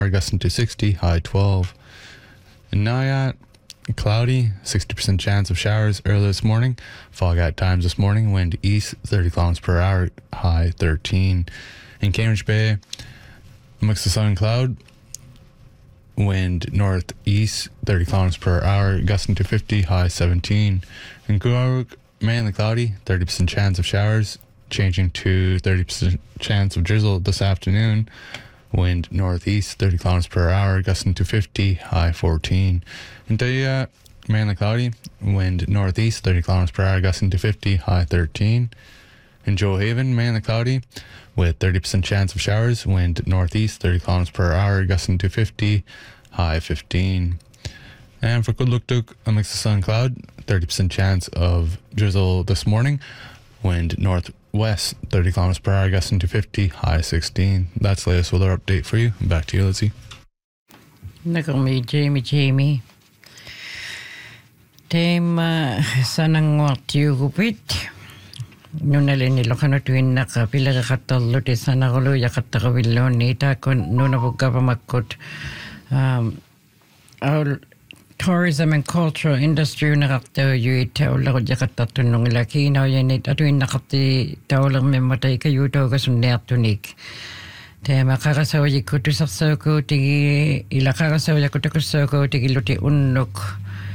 gusting to 60, high 12. In Nayat, cloudy, 60% chance of showers early this morning. Fog at times this morning. Wind east, 30 kilometers per hour, high 13. In Cambridge Bay, mix of sun and cloud. Wind northeast, 30 kilometers per hour, gusting to 50, high 17. In Guruk, mainly cloudy, 30% chance of showers, changing to 30% chance of drizzle this afternoon. Wind northeast, 30 kilometers per hour, gusting to 50, high 14. In Daya, mainly cloudy, wind northeast, 30 kilometers per hour, gusting to 50, high 13. In Joe Haven, mainly cloudy, with 30% chance of showers, wind northeast, 30 kilometers per hour, gusting to 50, high 15. And for Kudluktuk, a mix of sun and cloud, 30% chance of drizzle this morning, wind northwest, 30 kilometers per hour, gusting to 50, high 16. That's the latest weather update for you. Back to you, Lizzie. Nakomi Jamie. Tema sanangwati gupit. Nunalini lokano tuin naka pila katallo te sanagolo yakatakabillo nita kon nunabugaba makot. Our tourism and cultural industry nakakta yu taula ko jakata tunong laki na yanit atuin nakati taula mematay kayo to kasunatunik. Te makakasawa yikutu saksoko tigi ila kakasawa yakutu kusoko tigi luti unok.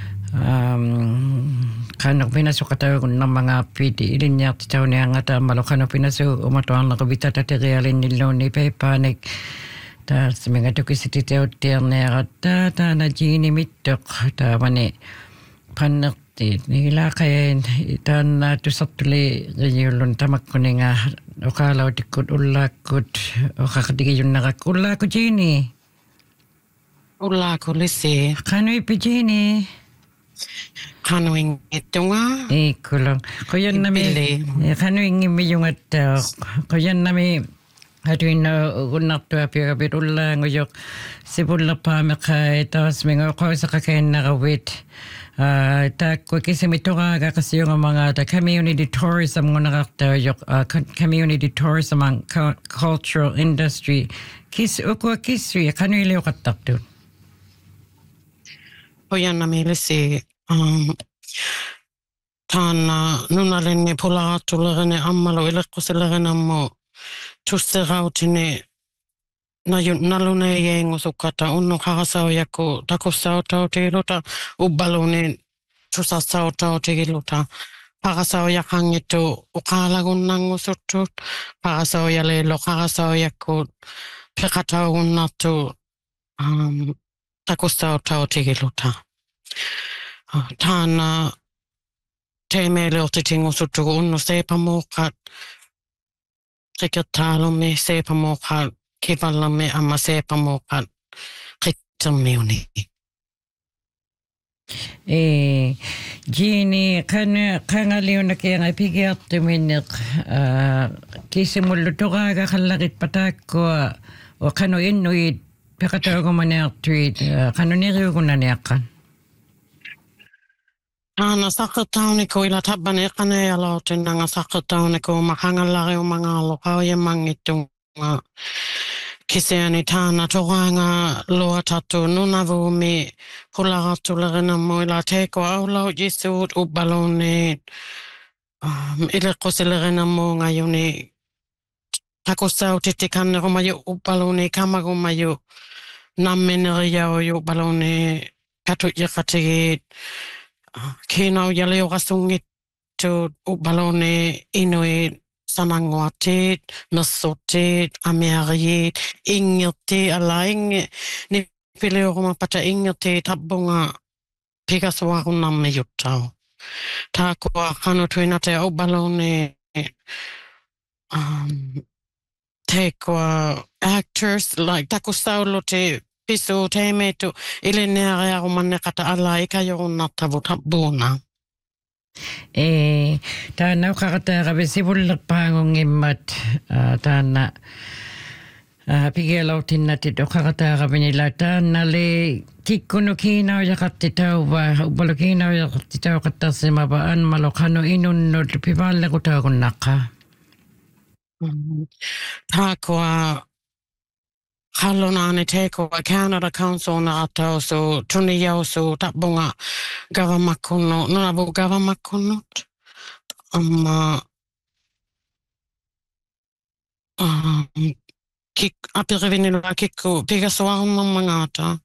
Kanok pinaso katawa kung ng mga piti ilin niya titaw niya nga ta malokano pinaso umatuang nakabita tatiriyalin nilo ni Pepanik. Ta sa mga tukisititaw tiyarnera ta na jini mitok ta mani panakti nila kaya ta na tusatuli yulun tamak ko nga okalaw tikot ulakot o kakadigi yun nakakulako jini ulako lisi kano ipijini kanuing itunga kulang kuyan nami kanuing imiyong at kuyan nami hatuin na unakto apya kapitulla nguyok sibulla pa makay tas mga ko sa kakain nakawit ta ko kisimito ka kasi yung mga community tourism ng nakakta yung community tourism ang cultural industry kis uko kisri kanu ileo katakto Pojan namilisi tana nunalenne pulaatulerne ammalo ilekkoselerne ammo tusserautine nalune yengo sukata unno kakasao yakko takosao tau tegiluta ubbalune tusasao tau tegiluta pakasao yakangito ukalagunnango suttut pakasao yalelo kakasao yakko pekatao unnatu takosao tau tegiluta tana temeile otitingo suttuko unno seepamuukat Rikatalomme seepamuukat kivallamme amma seepamuukat kitsammiuni Gini kangaliuna kaya nga pigiartuminik kisimullutuqaaga qallaqit patakko o kanu innuit piqataugumaneartuit kanu niriugunaniaqqan Ana sakatauniko ila tabbane qane alautinanga sakatauniko makangallari umanga lokauye mangitunga kiseani tana toqanga luatatu nunavumi pularatulerinammo ila teko aulau jisuut ubbalune ileqqusilerinammo ngayuni takosau titikannerumayu ubbalune kamagumayu nammeneriyaoyu ubbalune katuyaqatigit Kinau yaleo kasungit to ubalone inuit sananguatit, nasotit, amerit, ingirti alaing ni pileo kumapata ingirti tabunga pigaswarun namme yuttau. Takua kanu tuinate ubalone tekua actors like takusaulote Pisu teemetu ilinearea kumanne kata ala ikayorunnattavu tabbuna. Tana kakatara sibullerpaangungimmat tana pigelautinnatit kakatara binila tana le kikkunu kiinau yaqattitauva ubbalukiinau yaqattitau qattasimabaan malokanu inunnut pivallekutaukunnaqa. Takua Halonani teko Canada Council na atau so tuni yau so tapbunga gavamakuno nunabu gavamakunot kik apirivinilla kikku pigasoarunna mangata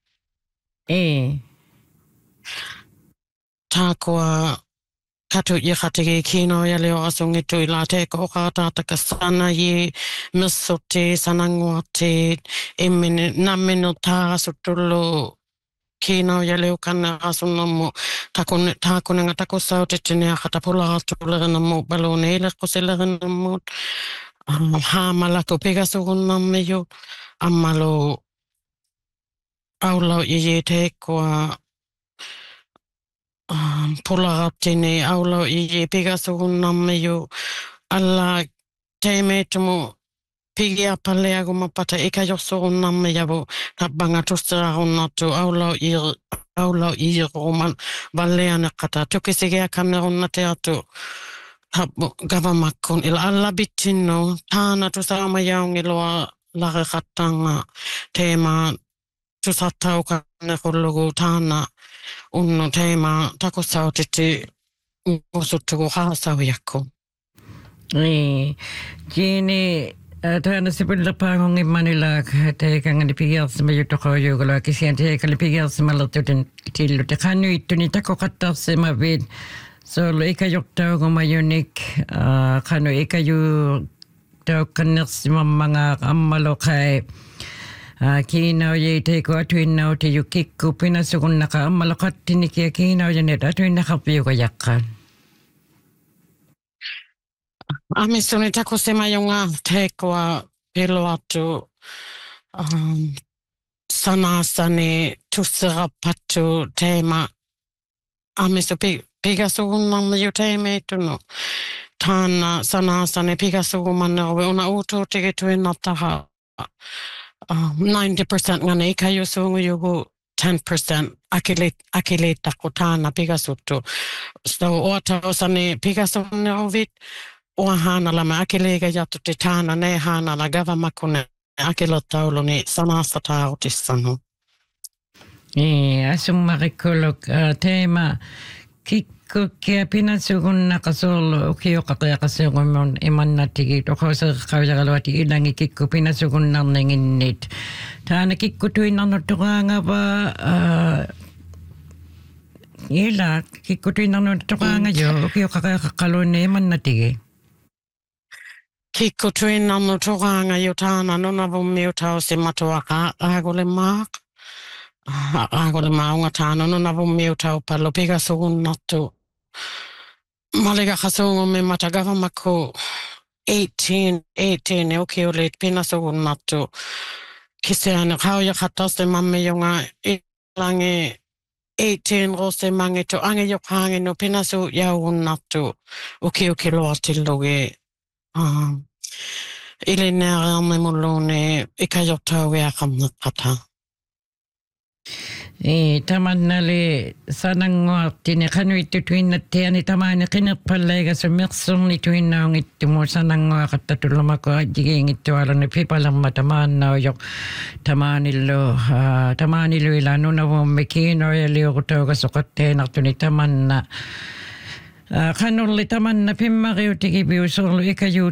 takua katu yakatigi kino ya leo asungitu ila teko kata kasana ye misote sananguate namino tarasutulu kino ya leo kana asunamo takunenga takusau tetene akatapula atulerinamu balone ile kuselerinamu hamalako pegasugunnameyo ammalo aulau iye tekoa pularatine aulau iye pegasugunnameyo alla teemetumu pigia palea gumapata ikajosugunnameyavo tabbanga tusserarunatu aulau iye roman valleanekata tukisigia kannerunnate gavamakkun ila alla bittinno taana tusamayaungiloa larekatanga teema tusattaukanne kullugu taana unno teema takussautiti usuttugu haasawiakku. Kini taana sipulla paangongi manila teikangani pigiarsima yutoqoyugula kisian teikali pigiarsimalertuten tillu teqannu ittuni takoqattarsima vid solo ikajortaugumayunik qanu ikajutauqannersimamanga ammaloqai kiinauji teiku atuinnauti yukikku pinasugunnaqa ammaloqattinikia kiinaujanet atuinnaqarpiuqajaqqaan. Amissuni takusimayunga tekoa piloatu sanasani tusserapattu teema amissu pigasugunnammeju teemeitunu taana sanasani pigasugumannerove una uutuutigituinnattaha 90% ngane ikayusuungujugu 10% akiliittaqu taana pigasuttu so oatausani pigasugunnerovit oahanalama akiliigajattuti taana ne haanala gavamakkune akilottauluni sanasta tautissanu. Asummarikkuluk teema kikkukia pinasugunnaqasoorlu ukioqaqiaqassuugumun imannatigi toqoseqqaujagaluati ilangi kikku pinasugunnarninginnit taana kikkutuinnarnuttuqaangava ila kikkutuinnarnuttuqaangajo ukioqaqiaqaqqalunni imannatigi kikkutuinnarnuttuqaangajo taana nunavummiutausimatuaqa aagulimaaq Agora taana nunavummiutau pallu pigasugunnattu maligaqasuungumme matagavamaku 18 ukiulit pinasugunnattu kisiani qaujaqattasimammiunga ilangi 18 rosemangitu angijuqaanginu pinasu yaugunnattu ukiukiluatillugi ilineariarnimulluuni ikajortaugiaqarneqqata. Tamannali sananguartini qanuittutuinnattiani tamaani qinerpallaigasummersurni tuinnaungittumu sananguaqattatullumaku ajjigiingittualuni pipalamma tamaannaujoq tamaanilu ila nunavummi kiinoyaliuqutaugasoqatteenartuni tamanna qanurli tamanna pimmariutigipiusorlu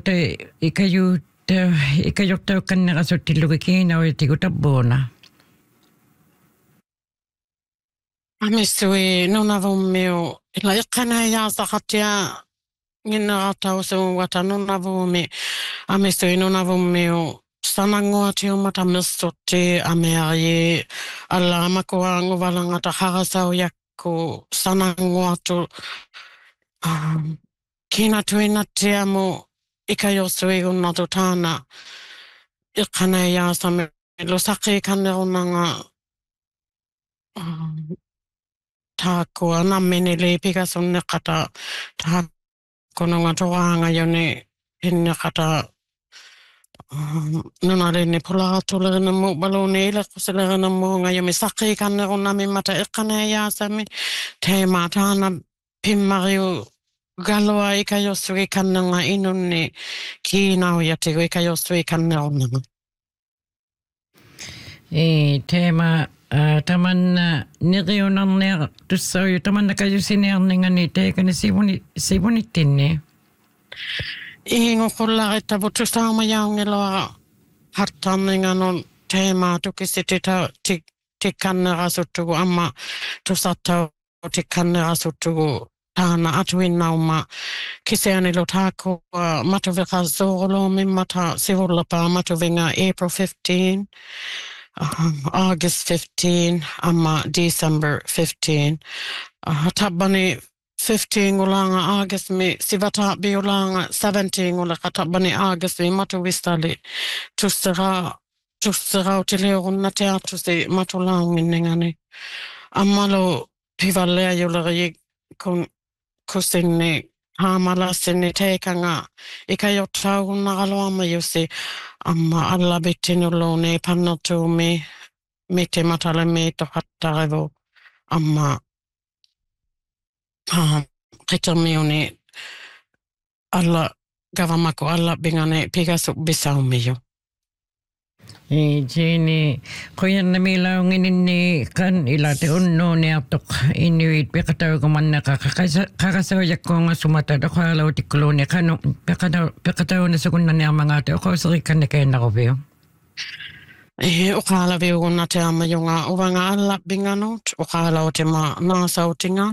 ikajortauqqanneqasuttillugi kiinoyatigu tabbuuna. Amissui nunavummiu ila iqqanayaasaqatia nginneratausuungata nunavumi amissui nunavummiu sananguatiumata missutti ameaji alla amakuanguvalangata harasaujaqku sananguatu kinatuinnattiamu ikajorsuigunnatu taana iqqanayaasami lusaqiikannerunnanga Takua namminili pigasunneqata takununga toqaangajuni inneqata nunalini pularatulerinammu baluni ilequsilerinammu ngajumi saqiikannerunnamimmata iqqanayaasami teema taana pimmariu galua ikajossugi kannanga inunni kiinaujatigu ikajossugi kannerunnanga. Teema taman niriunarniaq tussauju taman nakajusiniarningani teekani sivunittinni. Ingoqullaritavut tusaamajaungiloa hartarninganun teemaa tukisitita tikkannerasuttugu amma tusattau tikkannerasuttugu taana atuinnauma kiseanilu taakku matuvika zooloomin mata sivullapaa matuvinga April 15, August 15, amma December 15. Tabbani 15 ngulanga August mi sivata biulanga 17 ngulaka tabbani August mi matuvistali tussera utiliorunna teatrusi matulaunginningani. Ammalo pivallea juleri kun kusinni haamalasinni teikanga ikajottaugunnaraloama jusi amma alla bittinulluuni pannotuumi miti matalemi tohattarevu amma qitarmiuni alla gavamako alla bingane pigasuk bisaumiyo. Jini qoyannamilaungininni kan ilate unnuuni aptok inuit piqataugumanna qaqasaujakkuunga sumata doqaalautikkuluni qanu piqatauna sugunnani amangate oqauserikanni keennarupiu. Uqaalaviugunnate amajunga uvanga alla binganut uqaalautima naasautinga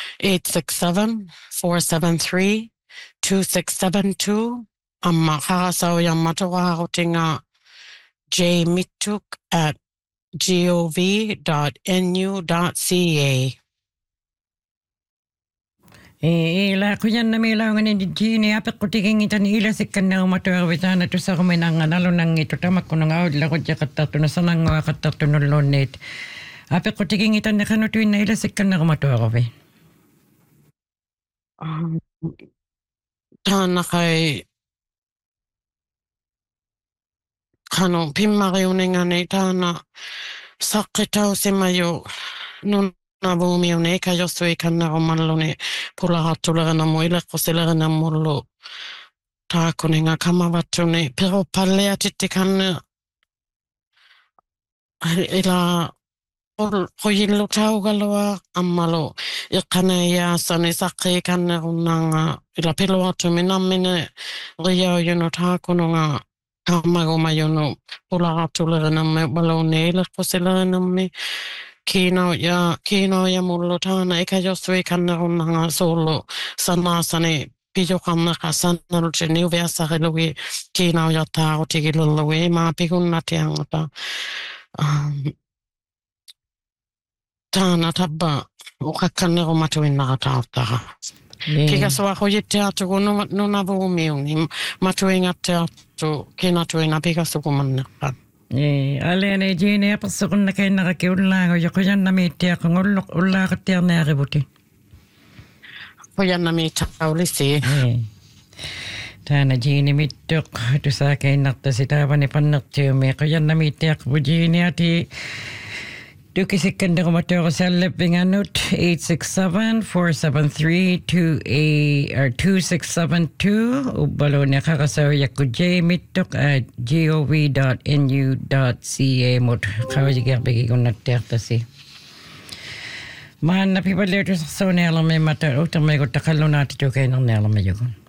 867-473-2672 amma qaqasaujammatuqaarutinga jmittuk@gov.nu.ca. Ila qoyannamilaungani jini apeqqutikingitani ilasikkannerumatuarvitaana tusaruminanganalunangitu tamakkunungaudlaqutjaqattartuna sananguaqattartunulluunniit apeqqutikingitani qanutuinna ilasikkannerumatuaruvi. Taanaqai Kano pimmariuningani taana saqqitausimayu nunnavuumiuni ikajosui kannerumalluni pulahattulerinamu ileqqusilerinammullu taakuninga kamavattuni pirupalleatittikanne ila qoyillutaugalua ammalu iqqaneyaasani saqqiikannerunnanga ila piluatumi nammine riyaujunu taakununga Kamagumajunu pulahattulerinamme baloneileqqusilerinamme Kino ja mullutaana ikajosui kannerunnanga suullu sanaasani pijuqanneqa sannalti niuviassarilugi kiinaujattaarutigilullugi maapigunnatiangata taana tabba uqakkannerumatuinnaqataartara. Kikasua hojitteatugu nunavuumiuni matuingatteatu kinatuina pikasukumanneqa. Alene jini apassuqunna keennaqa ullaangu yoquyannamiittiaqungulluq ullaaqattiarniarivuti. Qujannamiittaulisi. Taana jini mittuq tusaakeinnartasi taavani pannertiumi qujannamiittiaqvu jiniati Tukisikkanderumatuorusallepinganut 867-473-2672 ubbaluni qaqasaujakku jmittuk@gov.nu.ca mut qawajigerpigikunnattiartasi. Maanna pipalliutusarsuunialermi mata utammigut taqallunaatituukainernialermayugun.